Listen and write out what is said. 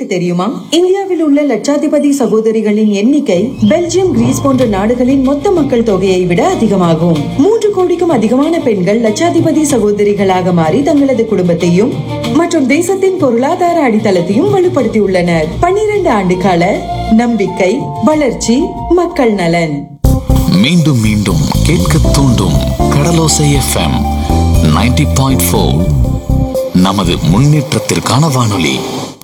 தெரியுமா? இந்தியாவில் உள்ள லட்சாதிபதி சகோதரிகளின் எண்ணிக்கை பெல்ஜியம், கிரீஸ் போன்ற நாடுகளின் மொத்த மக்கள் தொகையை விட அதிகமாகும். 3 கோடிக்கும் அதிகமான பெண்கள் லட்சாதிபதி சகோதரிகளாக மாறி தங்களது குடும்பத்தையும் மற்றும் தேசத்தின் பொருளாதார அடித்தளத்தையும் வலுப்படுத்தியுள்ளனர். 12 ஆண்டு கால நம்பிக்கை, வளர்ச்சி, மக்கள் நலன். மீண்டும் மீண்டும் கேட்க தூண்டும் கடலோசை FM 90.4 நமது முன்னேற்றத்திற்கான வானொலி.